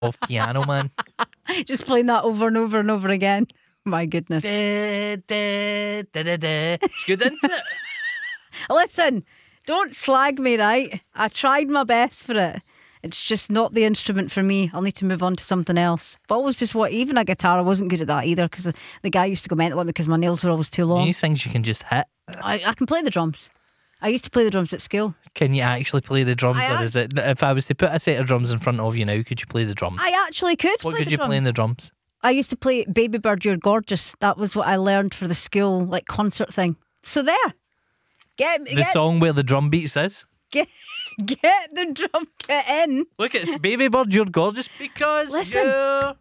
of Piano Man. Just playing that over and over and over again. My goodness. It's good, isn't it? Listen, don't slag me, right? I tried my best for it. It's just not the instrument for me. I'll need to move on to something else. I've always just even a guitar, I wasn't good at that either, because the guy used to go mental at me because my nails were always too long. These things you can just hit. I can play the drums. I used to play the drums at school. Can you actually play the drums? Or is it, if I was to put a set of drums in front of you now, could you play the drums? I actually could What play could the you drums. play in the drums? I used to play Baby Bird, You're Gorgeous. That was what I learned for the school concert thing. So there. The song where the drum beats is. Get the drum kit in. Look, it's Baby Bird, You're Gorgeous because Listen. you're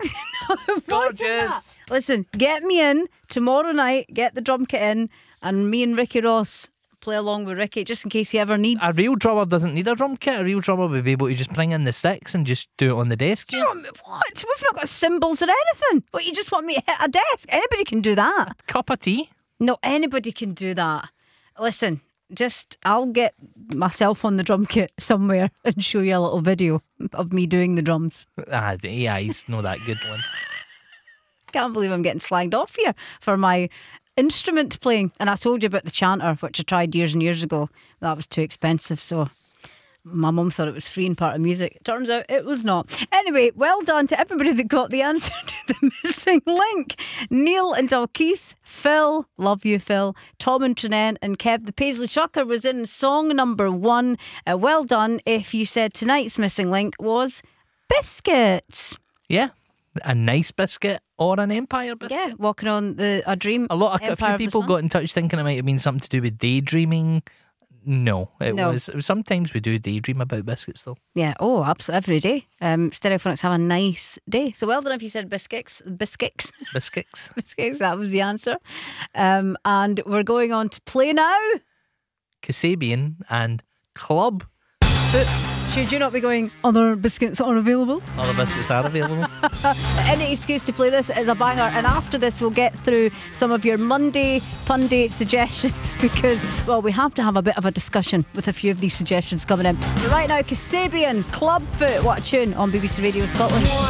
gorgeous. Listen, get me in tomorrow night, get the drum kit in, and me and Ricky Ross play along with Ricky just in case he ever needs. A real drummer doesn't need a drum kit. A real drummer would be able to just bring in the sticks and just do it on the desk. Do you want me, what? We've not got cymbals or anything. What, you just want me to hit a desk? Anybody can do that. Cup of tea. No, anybody can do that. Listen, I'll get myself on the drum kit somewhere and show you a little video of me doing the drums. Yeah, he's not that good one. Can't believe I'm getting slagged off here for my instrument playing. And I told you about the chanter, which I tried years and years ago. That was too expensive, so my mum thought it was free and part of music. Turns out it was not. Anyway, well done to everybody that got the answer to the missing link. Neil and Dalkeith, Phil, love you Phil, Tom and Trinette and Kev. The Paisley Chucker was in song number 1. Well done if you said tonight's missing link was biscuits. Yeah, a nice biscuit or an Empire biscuit. Yeah, walking on a dream. A few Empire of the people Sun. got in touch thinking it might have been something to do with daydreaming. No, it No. was. Sometimes we do daydream about biscuits, though. Yeah, absolutely, every day. Stereophonics have a nice day. So well done if you said biscuits. Biscuits. Biscuits, that was the answer. And we're going on to play now. Kasabian and Club. Should you not be going, other biscuits are available? Other biscuits are available. Any excuse to play this is a banger. And after this, we'll get through some of your Monday Punday suggestions because, well, we have to have a bit of a discussion with a few of these suggestions coming in. But right now, Kasabian, Clubfoot, what a tune on BBC Radio Scotland.